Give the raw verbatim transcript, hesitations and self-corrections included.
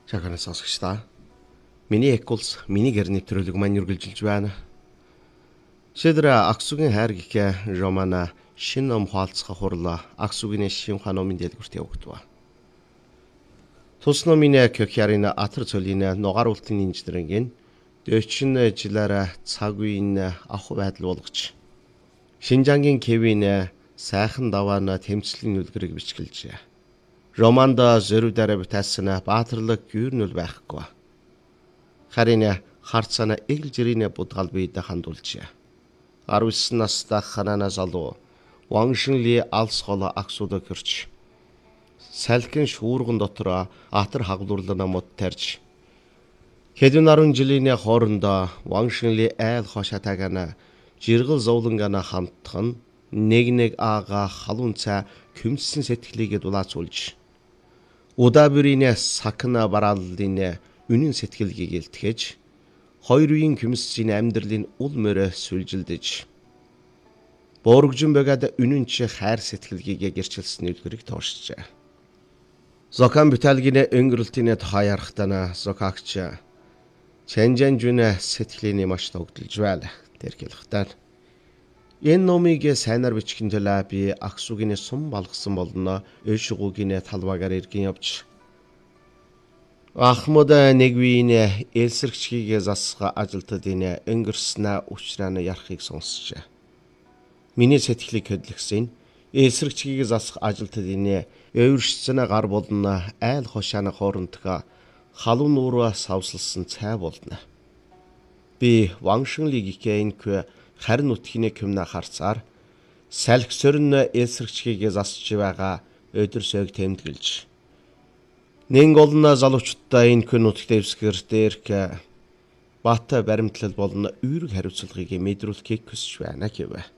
Чакана сонсогчдаа. Миний Экулс миний гэрний нэвтрүүлэг маань үргэлжилж байна. Шийдэр Аксугийн хайр гихэ романа шин ном хаалцах хурлаа Аксугийн шин ханомын дэлгүрт явагдав. Тус номын Кёкярина атар цолын нугаар ултын инженерийн дөчин жилээр цаг үеийн авах байдал болгож Шинжангийн Кевин сайхан даваана тэмцлийн үлгэрийг бичгэлжээ. Романд зөрүүдээрээ бүтээсэн баатарлаг гүйрнэл байхгүй. Харин харцана эгэл жирийн будгал биедэ хандуулжээ. арван девять настай ханана залуу Ваншинли алс хол Аксуда гэрч салхин шуурган дотор атар хагвлуурлана мод тарж хэдэн арван жилийн хоорондоо Ваншинли айл хошатагана жиргэл зовлонгана хамтхан нэг нэг аага халуун цай күмсэн сэтгэлийгээ дулаацуулж удаа-бүрийн сакна барааллын үнэн сэтгэлгийг илтгэж хоёр үеийн күмсийн амьдралын ул мөрөө сүлжилдэж бооргжин байгаад үнэн чи хайр сэтгэлгийг гэрчилсэн үлгэрийг тоошжээ. Зокан биталгийн өнгөрөлтийн хаяархтана зокагч чэнжэн жүнэ сэтгэлийн маш тогтолж байл тэрхэлхтар. Энэ номыг сайнаар бичгийн төлөө би Аксугийн сум балгасан болно өшгүүгийн талбайгаар иргэн явж Ахмад нэгвийн элсэрчгийг засга ажилтдын өнгөрснө учраа ярахыг сонсчээ. Миний сэтгэлийг хөдлөсөн элсэрчгийг засах ажилтдын өвөршсөн гар болно айл хошааны хоорондоо халуун нуураа савсалсан цай болно. Би Ваншинлигийнхээ харин утхины көмнө харцаар салхи сөрн элсэрчгийг засч байгаа өдөр сөг тэмдэглэж нэн голна залуучуудаа энэ хүн утгад дэвсгэр дээрх бата баримтлал болно үүрэг хариуцлагыг мэдрүүлэхийг хүсэж байна гэв.